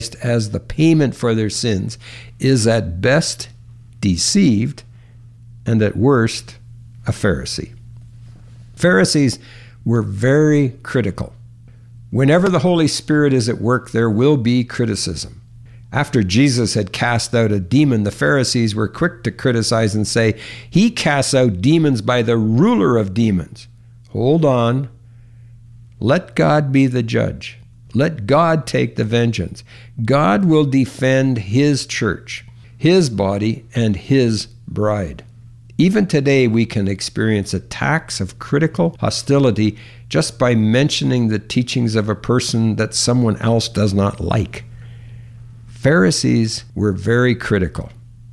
as the payment for their sins is at best deceived and at worst a Pharisee. Pharisees were very critical. Whenever the Holy Spirit is at work, there will be criticism. After Jesus had cast out a demon, the Pharisees were quick to criticize and say, "He casts out demons by the ruler of demons." Hold on. Let God be the judge. Let God take the vengeance. God will defend His church, His body, and His bride. Even today, we can experience attacks of critical hostility just by mentioning the teachings of a person that someone else does not like. Pharisees were very critical.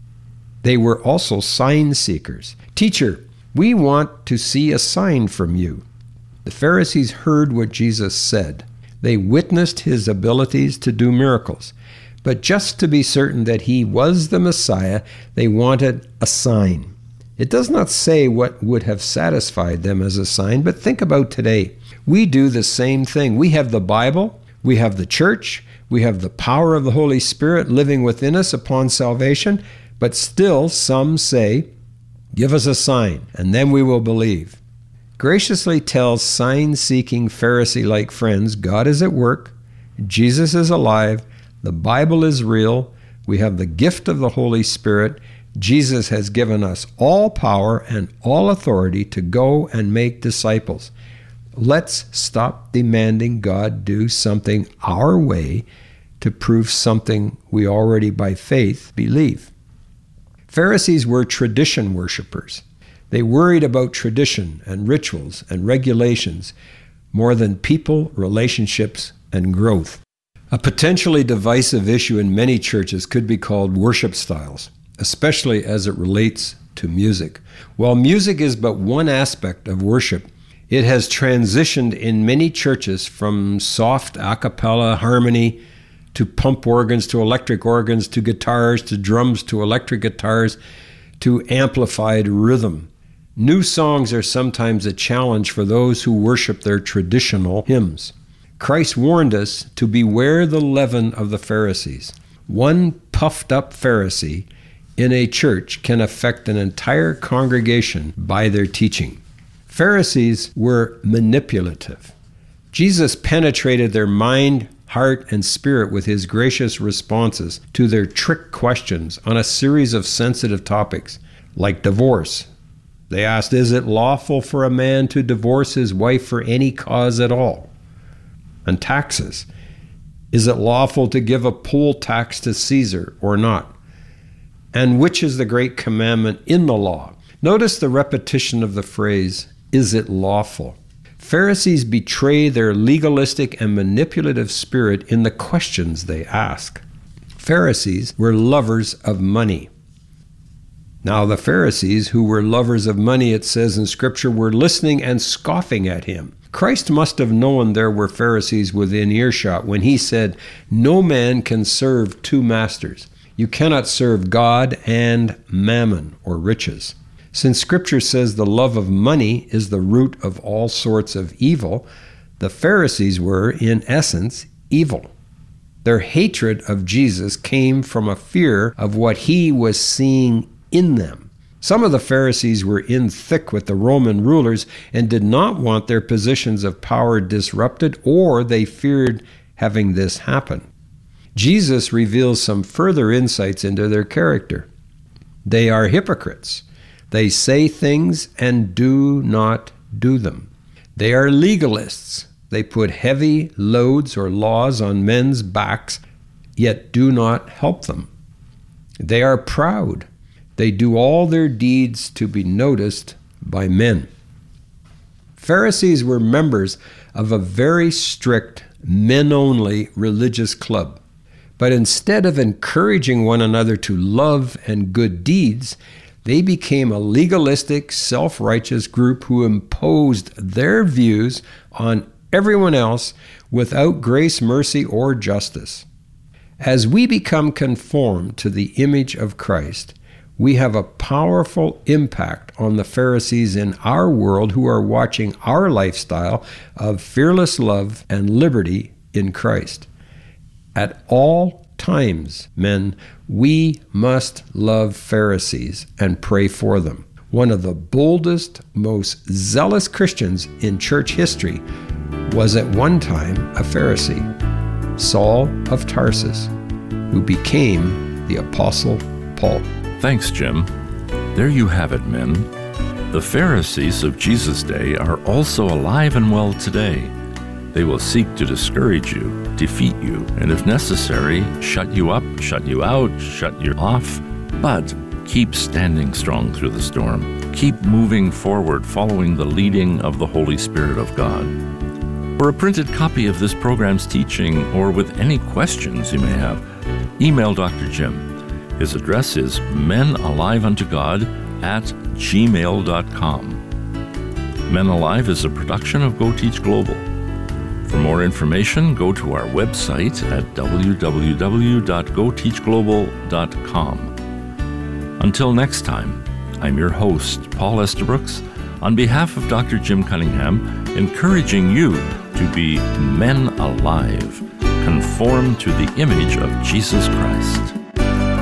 They were also sign seekers. "Teacher, we want to see a sign from you." The Pharisees heard what Jesus said. They witnessed His abilities to do miracles. But just to be certain that He was the Messiah, they wanted a sign. It does not say what would have satisfied them as a sign, but think about today. We do the same thing. We have the Bible, we have the church, we have the power of the Holy Spirit living within us upon salvation, but still some say, "Give us a sign, and then we will believe." Graciously tells sign-seeking Pharisee-like friends, God is at work, Jesus is alive, the Bible is real, we have the gift of the Holy Spirit, Jesus has given us all power and all authority to go and make disciples. Let's stop demanding God do something our way to prove something we already by faith believe. Pharisees were tradition worshipers. They worried about tradition and rituals and regulations more than people, relationships, and growth. A potentially divisive issue in many churches could be called worship styles, especially as it relates to music. While music is but one aspect of worship, it has transitioned in many churches from soft a cappella harmony to pump organs to electric organs to guitars to drums to electric guitars to amplified rhythm. New songs are sometimes a challenge for those who worship their traditional hymns. Christ warned us to beware the leaven of the Pharisees. One puffed up Pharisee in a church can affect an entire congregation by their teaching. Pharisees were manipulative. Jesus penetrated their mind, heart, and spirit with His gracious responses to their trick questions on a series of sensitive topics, like divorce. They asked, "Is it lawful for a man to divorce his wife for any cause at all?" And taxes. Is it lawful to give a poll tax to Caesar or not? And which is the great commandment in the law? Notice the repetition of the phrase, "Is it lawful?" Pharisees betray their legalistic and manipulative spirit in the questions they ask. Pharisees were lovers of money. Now the Pharisees, who were lovers of money, it says in Scripture, were listening and scoffing at Him. Christ must have known there were Pharisees within earshot when He said, "No man can serve two masters. You cannot serve God and mammon," or riches. Since Scripture says the love of money is the root of all sorts of evil, the Pharisees were, in essence, evil. Their hatred of Jesus came from a fear of what He was seeing in them. Some of the Pharisees were in thick with the Roman rulers and did not want their positions of power disrupted, or they feared having this happen. Jesus reveals some further insights into their character. They are hypocrites. They say things and do not do them. They are legalists. They put heavy loads or laws on men's backs, yet do not help them. They are proud. They do all their deeds to be noticed by men. Pharisees were members of a very strict, men-only religious club. But instead of encouraging one another to love and good deeds, they became a legalistic, self-righteous group who imposed their views on everyone else without grace, mercy, or justice. As we become conformed to the image of Christ, we have a powerful impact on the Pharisees in our world who are watching our lifestyle of fearless love and liberty in Christ. At all times, men, we must love Pharisees and pray for them. One of the boldest, most zealous Christians in church history was at one time a Pharisee, Saul of Tarsus, who became the Apostle Paul. Thanks, Jim. There you have it, men. The Pharisees of Jesus' day are also alive and well today. They will seek to discourage you, defeat you, and if necessary, shut you up, shut you out, shut you off. But keep standing strong through the storm. Keep moving forward, following the leading of the Holy Spirit of God. For a printed copy of this program's teaching, or with any questions you may have, email Dr. Jim. His address is menaliveuntogod@gmail.com. Men Alive is a production of Go Teach Global. For more information, go to our website at www.goteachglobal.com. Until next time, I'm your host, Paul Estabrooks, on behalf of Dr. Jim Cunningham, encouraging you to be men alive, conformed to the image of Jesus Christ.